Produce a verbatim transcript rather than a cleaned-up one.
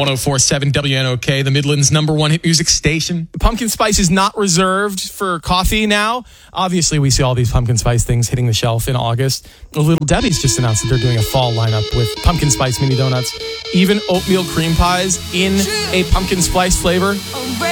one oh four point seven W N O K, the Midland's number one hit music station. Pumpkin spice is not reserved for coffee now. Obviously, we see all these pumpkin spice things hitting the shelf in August. Little Debbie's just announced that they're doing a fall lineup with pumpkin spice mini donuts, even oatmeal cream pies in a pumpkin spice flavor.